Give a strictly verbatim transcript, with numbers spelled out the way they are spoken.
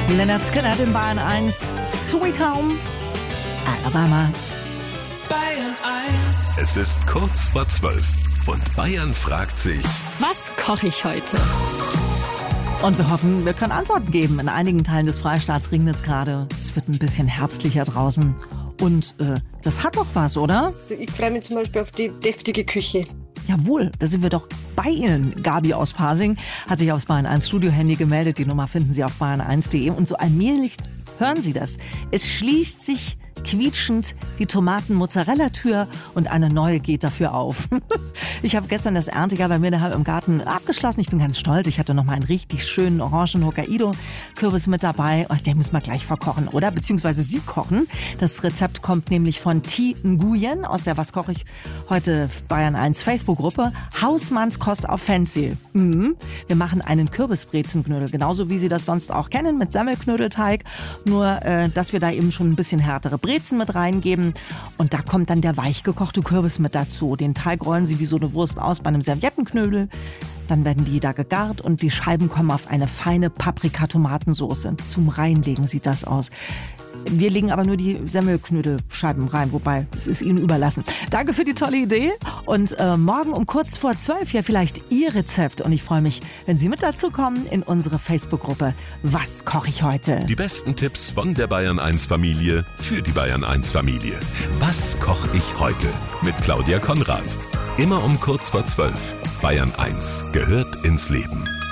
Leonard Skinner in Bayern eins, Sweet Home, Alabama. Bayern eins. Es ist kurz vor zwölf und Bayern fragt sich, was koche ich heute? Und wir hoffen, wir können Antworten geben. In einigen Teilen des Freistaats regnet es gerade. Es wird ein bisschen herbstlicher draußen. Und äh, das hat doch was, oder? Also ich freue mich zum Beispiel auf die deftige Küche. Jawohl, da sind wir doch bei Ihnen. Gabi aus Pasing hat sich aufs Bayern eins Studio-Handy gemeldet. Die Nummer finden Sie auf bayern eins punkt de. Und so allmählich hören Sie das. Es schließt sich quietschend die Tomaten-Mozzarella-Tür und eine neue geht dafür auf. Ich habe gestern das Erntejahr bei mir daheim im Garten abgeschlossen. Ich bin ganz stolz. Ich hatte noch mal einen richtig schönen orangen Hokkaido-Kürbis mit dabei. Oh, den müssen wir gleich verkochen, oder? Beziehungsweise Sie kochen. Das Rezept kommt nämlich von Thi Nguyen aus der Was koche ich heute Bayern eins Facebook-Gruppe. Hausmannskost auf Fancy. Mhm. Wir machen einen Kürbisbrezenknödel, genauso wie Sie das sonst auch kennen, mit Semmelknödelteig. Nur, äh, dass wir da eben schon ein bisschen härtere Brezen mit reingeben. Und da kommt dann der weichgekochte Kürbis mit dazu. Den Teig rollen Sie wie so eine Wurst aus bei einem Serviettenknödel. Dann werden die da gegart und die Scheiben kommen auf eine feine Paprika-Tomatensoße. Zum Reinlegen sieht das aus. Wir legen aber nur die Semmelknödelscheiben rein, wobei es ist Ihnen überlassen. Danke für die tolle Idee und äh, morgen um kurz vor zwölf ja vielleicht Ihr Rezept. Und ich freue mich, wenn Sie mit dazu kommen in unsere Facebook-Gruppe Was koche ich heute? die besten Tipps von der Bayern eins Familie für die Bayern eins Familie. Was koche ich heute? Mit Claudia Konrad. Immer um kurz vor zwölf. Bayern eins gehört ins Leben.